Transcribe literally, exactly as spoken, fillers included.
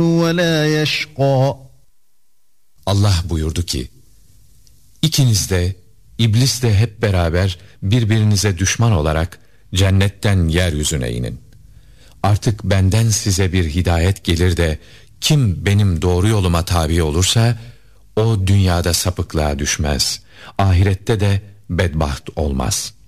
ولا يشقى. Allah buyurdu ki, İkiniz de, iblis de hep beraber birbirinize düşman olarak cennetten yeryüzüne inin. Artık benden size bir hidayet gelir de kim benim doğru yoluma tabi olursa o dünyada sapıklığa düşmez, ahirette de bedbaht olmaz.